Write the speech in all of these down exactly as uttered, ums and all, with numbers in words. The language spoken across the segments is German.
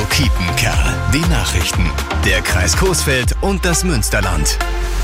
Kiepenkerl. Die Nachrichten. Der Kreis Coesfeld und das Münsterland.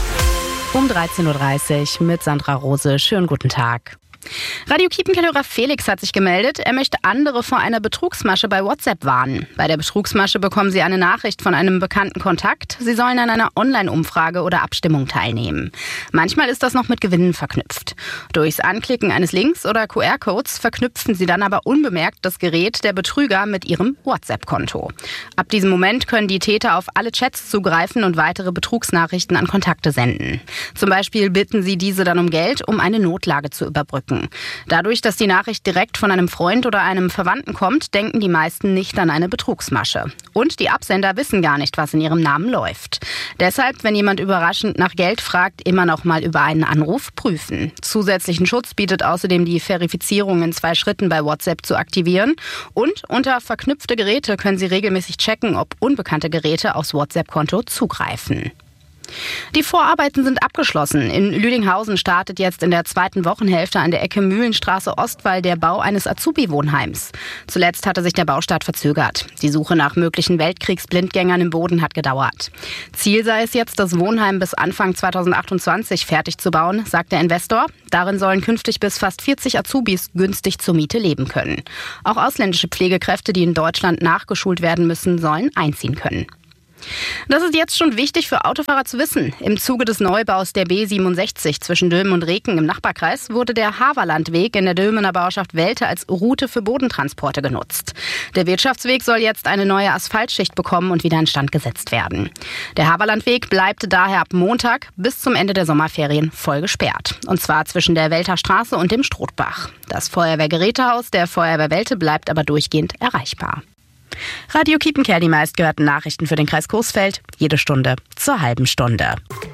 Um dreizehn Uhr dreißig mit Sandra Rose. Schönen guten Tag. Radio Kiepenkerl-Hörer Felix hat sich gemeldet. Er möchte andere vor einer Betrugsmasche bei WhatsApp warnen. Bei der Betrugsmasche bekommen Sie eine Nachricht von einem bekannten Kontakt. Sie sollen an einer Online-Umfrage oder Abstimmung teilnehmen. Manchmal ist das noch mit Gewinnen verknüpft. Durchs Anklicken eines Links oder Q R-Codes verknüpfen Sie dann aber unbemerkt das Gerät der Betrüger mit Ihrem WhatsApp-Konto. Ab diesem Moment können die Täter auf alle Chats zugreifen und weitere Betrugsnachrichten an Kontakte senden. Zum Beispiel bitten Sie diese dann um Geld, um eine Notlage zu überbrücken. Dadurch, dass die Nachricht direkt von einem Freund oder einem Verwandten kommt, denken die meisten nicht an eine Betrugsmasche. Und die Absender wissen gar nicht, was in ihrem Namen läuft. Deshalb, wenn jemand überraschend nach Geld fragt, immer noch mal über einen Anruf prüfen. Zusätzlichen Schutz bietet außerdem die Verifizierung in zwei Schritten bei WhatsApp zu aktivieren. Und unter verknüpfte Geräte können Sie regelmäßig checken, ob unbekannte Geräte aufs WhatsApp-Konto zugreifen. Die Vorarbeiten sind abgeschlossen. In Lüdinghausen startet jetzt in der zweiten Wochenhälfte an der Ecke Mühlenstraße-Ostwall der Bau eines Azubi-Wohnheims. Zuletzt hatte sich der Baustart verzögert. Die Suche nach möglichen Weltkriegsblindgängern im Boden hat gedauert. Ziel sei es jetzt, das Wohnheim bis Anfang zweitausendachtundzwanzig fertig zu bauen, sagt der Investor. Darin sollen künftig bis fast vierzig Azubis günstig zur Miete leben können. Auch ausländische Pflegekräfte, die in Deutschland nachgeschult werden müssen, sollen einziehen können. Das ist jetzt schon wichtig für Autofahrer zu wissen. Im Zuge des Neubaus der B siebenundsechzig zwischen Dülmen und Reken im Nachbarkreis wurde der Haverlandweg in der Dülmener Bauerschaft Welte als Route für Bodentransporte genutzt. Der Wirtschaftsweg soll jetzt eine neue Asphaltschicht bekommen und wieder instand gesetzt werden. Der Haverlandweg bleibt daher ab Montag bis zum Ende der Sommerferien voll gesperrt. Und zwar zwischen der Welter Straße und dem Strothbach. Das Feuerwehrgerätehaus der Feuerwehr Welte bleibt aber durchgehend erreichbar. Radio Kiepenkerl, die meistgehörten Nachrichten für den Kreis Coesfeld, jede Stunde zur halben Stunde.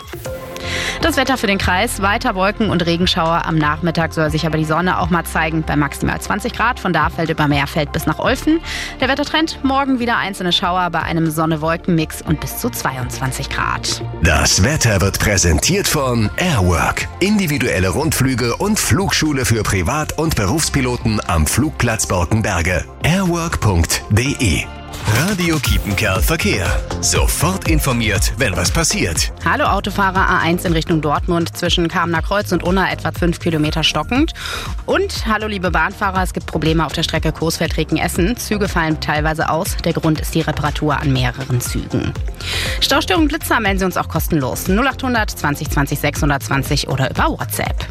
Das Wetter für den Kreis, weiter Wolken und Regenschauer. Am Nachmittag soll sich aber die Sonne auch mal zeigen bei maximal zwanzig Grad. Von Darfeld über Meerfeld bis nach Olfen. Der Wettertrend, morgen wieder einzelne Schauer bei einem Sonne-Wolken-Mix und bis zu zweiundzwanzig Grad. Das Wetter wird präsentiert von Airwork. Individuelle Rundflüge und Flugschule für Privat- und Berufspiloten am Flugplatz Borkenberge. airwork punkt de. Radio Kiepenkerl Verkehr. Sofort informiert, wenn was passiert. Hallo Autofahrer, A eins in Richtung Dortmund zwischen Kamener Kreuz und Unna etwa fünf Kilometer stockend. Und hallo liebe Bahnfahrer, es gibt Probleme auf der Strecke Coesfeld-Reken-Essen. Züge fallen teilweise aus. Der Grund ist die Reparatur an mehreren Zügen. Staustörung Blitzer melden Sie uns auch kostenlos. null achthundert zwanzig zwanzig sechshundertzwanzig oder über WhatsApp.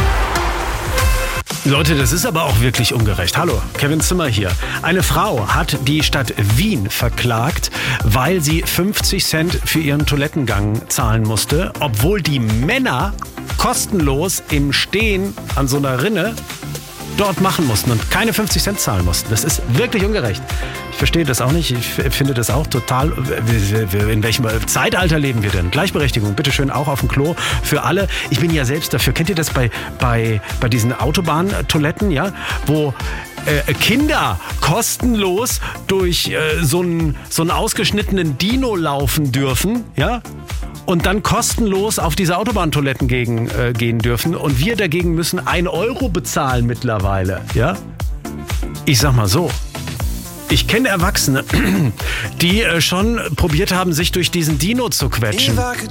Leute, das ist aber auch wirklich ungerecht. Hallo, Kevin Zimmer hier. Eine Frau hat die Stadt Wien verklagt, weil sie fünfzig Cent für ihren Toilettengang zahlen musste, obwohl die Männer kostenlos im Stehen an so einer Rinne dort machen mussten und keine fünfzig Cent zahlen mussten. Das ist wirklich ungerecht. Ich verstehe das auch nicht. Ich finde das auch total... In welchem Zeitalter leben wir denn? Gleichberechtigung, bitteschön, auch auf dem Klo für alle. Ich bin ja selbst dafür. Kennt ihr das bei, bei, bei diesen Autobahntoiletten, ja? Wo äh, Kinder kostenlos durch äh, so einen so einen ausgeschnittenen Dino laufen dürfen, ja? Und dann kostenlos auf diese Autobahntoiletten gegen, äh, gehen dürfen. Und wir dagegen müssen ein Euro bezahlen mittlerweile. Ja? Ich sag mal so. Ich kenne Erwachsene, die äh, schon probiert haben, sich durch diesen Dino zu quetschen.